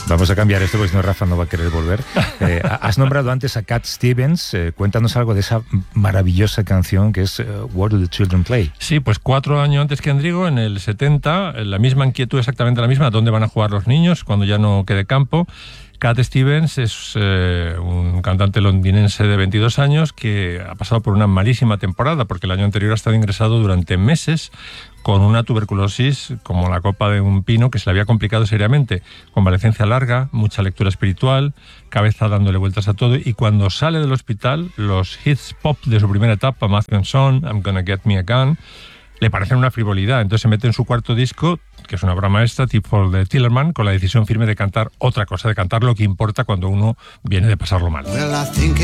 Vamos a cambiar esto porque si no Rafa no va a querer volver. Has nombrado antes a Cat Stevens. Cuéntanos algo de esa maravillosa canción que es Where Do the Children Play? Sí, pues 4 años antes que Endrigo, en el 70, la misma inquietud, exactamente la misma, ¿dónde van a jugar los niños cuando ya no quede campo? Cat Stevens es un cantante londinense de 22 años que ha pasado por una malísima temporada porque el año anterior ha estado ingresado durante meses con una tuberculosis como la copa de un pino que se le había complicado seriamente. Convalecencia larga, mucha lectura espiritual, cabeza dándole vueltas a todo, y cuando sale del hospital, los hits pop de su primera etapa, Matthew & Son, I'm Gonna Get Me a Gun, le parecen una frivolidad. Entonces se mete en su cuarto disco, que es una obra maestra, tipo de Tillerman, con la decisión firme de cantar otra cosa, de cantar lo que importa cuando uno viene de pasarlo mal. Well, I think